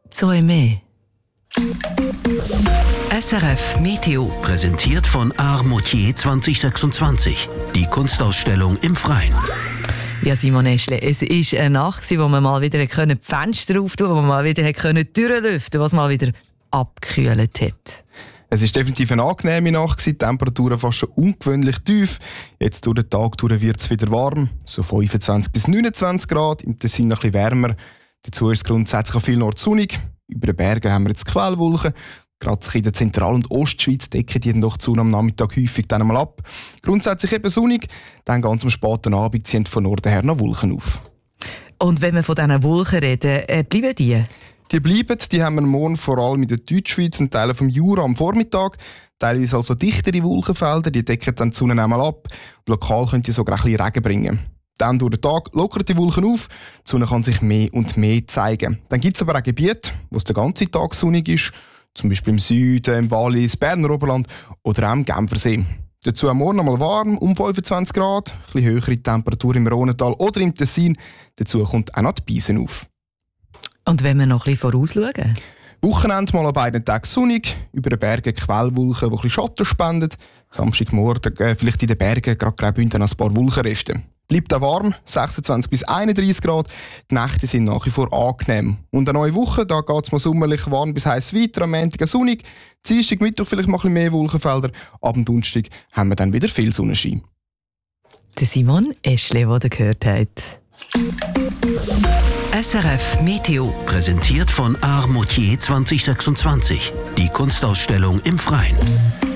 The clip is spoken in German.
Zoeme. SRF Meteo. Präsentiert von Art Moutier 2026. Die Kunstausstellung im Freien. Ja, Simon Eschle, es war eine Nacht, wo man mal wieder die Fenster auftun konnte, wo man mal wieder die Türen lüften konnte, was mal wieder abgekühlt hat. Es war definitiv eine angenehme Nacht, die Temperaturen fast schon ungewöhnlich tief. Jetzt durch den Tag wird es wieder warm, so 25 bis 29 Grad, im Tessin noch ein bisschen wärmer. Dazu ist es grundsätzlich an vielen Orten sonnig. Über den Bergen haben wir jetzt Quellwolken. Gerade in der Zentral- und Ostschweiz decken die doch die Sonne am Nachmittag häufig dann einmal ab. Grundsätzlich eben sonnig, dann ganz am späten Abend ziehen von Norden her noch Wolken auf. Und wenn wir von diesen Wolken reden, bleiben die? Die bleiben, die haben wir morgen vor allem in der Deutschschweiz und Teilen vom Jura am Vormittag. Teilweise also dichtere Wolkenfelder, die decken dann die Sonne einmal ab. Lokal können die sogar ein bisschen Regen bringen. Dann durch den Tag lockern die Wolken auf, die Sonne kann sich mehr und mehr zeigen. Dann gibt es aber auch Gebiete, wo es den ganzen Tag sonnig ist, zum Beispiel im Süden, im Wallis, Berner Oberland oder auch am Genfersee. Dazu am Morgen einmal warm, um 25 Grad, ein bisschen höhere Temperatur im Rhonental oder im Tessin. Dazu kommt auch noch die Beisen auf. Und wenn wir noch ein bisschen vorausschauen? Wochenende mal an beiden Tagen sonnig, über den Bergen Quellwolken, die ein bisschen Schatten spenden. Samstagmorgen vielleicht in den Bergen gerade Graubünden ein paar Wolkenreste. Bleibt auch warm, 26 bis 31 Grad. Die Nächte sind nach wie vor angenehm. Und eine neue Woche, da geht es mal sommerlich warm bis heiß weiter, am Montag sonnig. Dienstag, Mittwoch vielleicht mal ein bisschen mehr Wolkenfelder. Ab dem Donnerstag haben wir dann wieder viel Sonnenschein. Der Simon Eschle, den ihr gehört habt. SRF Meteo. Präsentiert von Art Moutier 2026. Die Kunstausstellung im Freien.